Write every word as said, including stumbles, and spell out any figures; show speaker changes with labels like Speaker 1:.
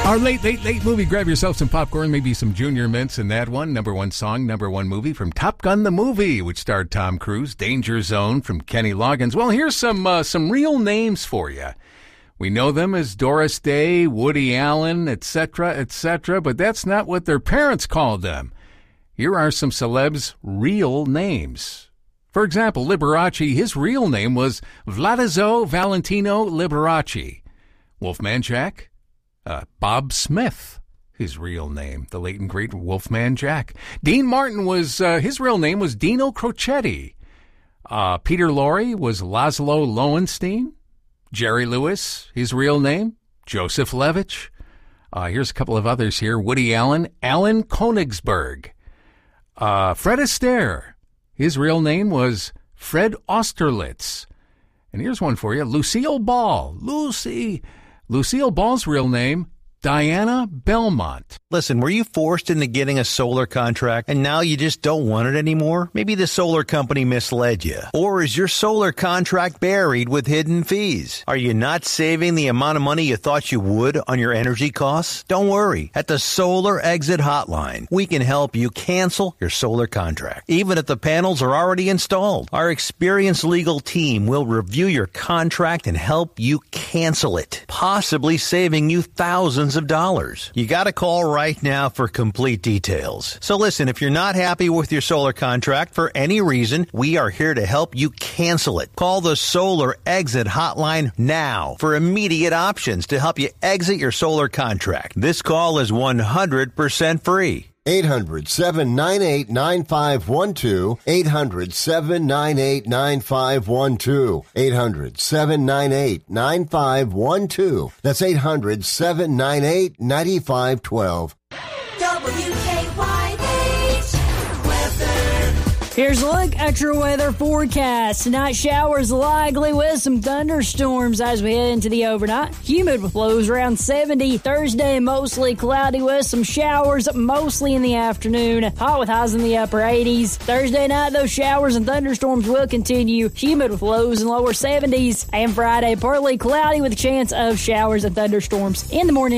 Speaker 1: Our late, late, late movie. Grab yourself some popcorn, maybe some Junior Mints in that one. Number one song, number one movie from Top Gun the movie, which starred Tom Cruise. Danger Zone from Kenny Loggins. Well, here's some uh, some real names for you. We know them as Doris Day, Woody Allen, et cetera, et cetera, but that's not what their parents called them. Here are some celebs' real names. For example, Liberace, his real name was Vladizo Valentino Liberace. Wolfman Jack, uh, Bob Smith, his real name, the late and great Wolfman Jack. Dean Martin was, uh, his real name was Dino Crocetti. Uh, Peter Lorre was Laszlo Lowenstein. Jerry Lewis, his real name, Joseph Levitch. Uh, here's a couple of others here. Woody Allen, Alan Konigsberg. Uh, Fred Astaire, his real name was Fred Austerlitz. And here's one for you. Lucille Ball, Lucy. Lucille Ball's real name, Diana Belmont.
Speaker 2: Listen, were you forced into getting a solar contract and now you just don't want it anymore? Maybe the solar company misled you. Or is your solar contract buried with hidden fees? Are you not saving the amount of money you thought you would on your energy costs? Don't worry. At the Solar Exit Hotline, we can help you cancel your solar contract, even if the panels are already installed. Our experienced legal team will review your contract and help you cancel it, possibly saving you thousands of dollars. You got to call right now for complete details. So listen, if you're not happy with your solar contract for any reason, we are here to help you cancel it. Call the Solar Exit Hotline now for immediate options to help you exit your solar contract. This call is one hundred percent free.
Speaker 3: eight hundred, seven nine eight, nine five one two. eight hundred, seven nine eight, nine five one two. eight hundred, seven nine eight, nine five one two. That's eight hundred, seven nine eight, nine five one two.
Speaker 4: W K Y H weather.
Speaker 5: Here's a look at your weather forecast. Tonight, showers likely with some thunderstorms as we head into the overnight. Humid with lows around seventy. Thursday, mostly cloudy with some showers, mostly in the afternoon. Hot with highs in the upper eighties. Thursday night, those showers and thunderstorms will continue. Humid with lows in lower seventies. And Friday, partly cloudy with a chance of showers and thunderstorms in the morning.